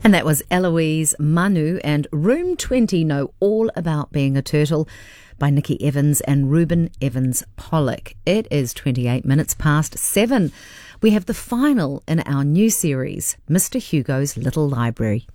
And that was Eloise Manu and Room 20 Know All About Being a Turtle by Nikki Evans and Reuben Evans Pollock. It is 28 minutes past 7. We have the final in our new series, Mr. Hugo's Little Library.